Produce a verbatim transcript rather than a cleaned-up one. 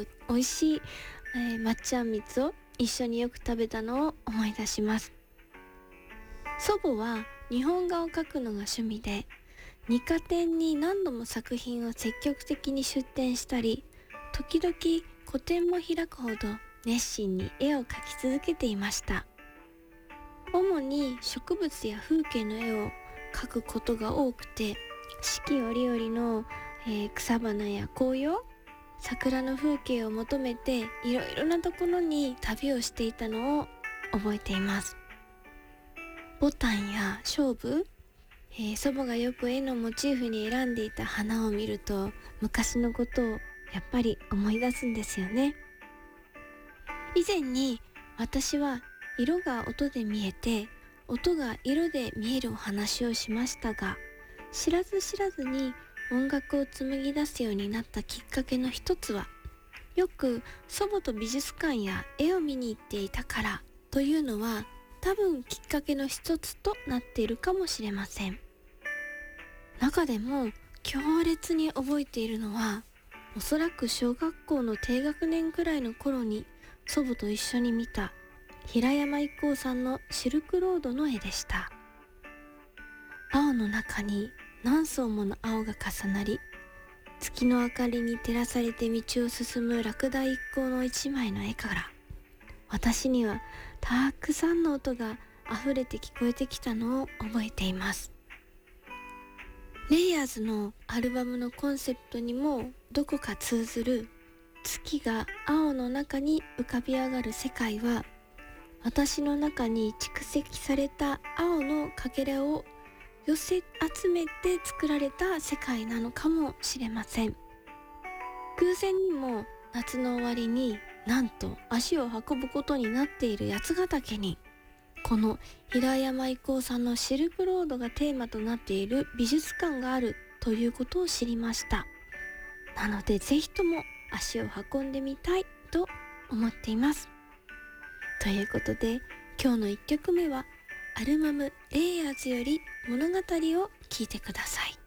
美味しい、えー、抹茶あんみつを一緒によく食べたのを思い出します。祖母は日本画を描くのが趣味で、二科展に何度も作品を積極的に出展したり、時々個展も開くほど熱心に絵を描き続けていました。主に植物や風景の絵を描くことが多くて、四季折々の、えー草花や紅葉、桜の風景を求めていろいろなところに旅をしていたのを覚えています。ボタンや菖蒲、えー祖母がよく絵のモチーフに選んでいた花を見ると、昔のことをやっぱり思い出すんですよね。以前に私は色が音で見えて、音が色で見えるお話をしましたが、知らず知らずに音楽を紡ぎ出すようになったきっかけの一つは、よく祖母と美術館や絵を見に行っていたからというのは、多分きっかけの一つとなっているかもしれません。中でも強烈に覚えているのは、おそらく小学校の低学年くらいの頃に祖母と一緒に見た平山郁夫さんのシルクロードの絵でした。青の中に何層もの青が重なり、月の明かりに照らされて道を進むラクダ一行の一枚の絵から、私にはたくさんの音が溢れて聞こえてきたのを覚えています。レイヤーズのアルバムのコンセプトにもどこか通ずる、月が青の中に浮かび上がる世界は、私の中に蓄積された青のかけらを寄せ集めて作られた世界なのかもしれません。偶然にも夏の終わりになんと足を運ぶことになっている八ヶ岳に、この平山郁夫さんのシルクロードがテーマとなっている美術館があるということを知りました。なのでぜひとも足を運んでみたいと思っています。ということで、今日のいっきょくめはアルバムレイヤーズより物語を聴いてください。